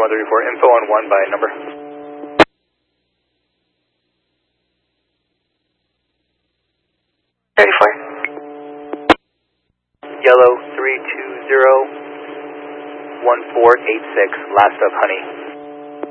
134, info on 1 by number. Yellow 320-1486, last of Honey.